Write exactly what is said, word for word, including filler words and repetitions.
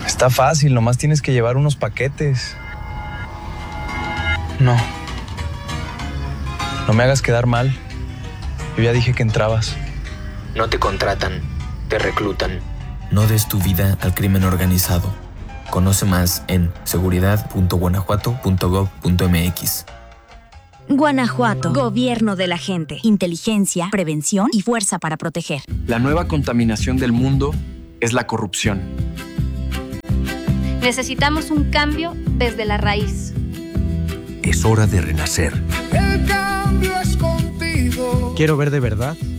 Está fácil, nomás tienes que llevar unos paquetes. No. No me hagas quedar mal. Yo ya dije que entrabas. No te contratan, te reclutan. No des tu vida al crimen organizado. Conoce más en seguridad punto guanajuato punto gob punto m x. Guanajuato, gobierno de la gente. Inteligencia, prevención y fuerza para proteger. La nueva contaminación del mundo es la corrupción. Necesitamos un cambio desde la raíz. Es hora de renacer. El cambio es contigo. Quiero ver de verdad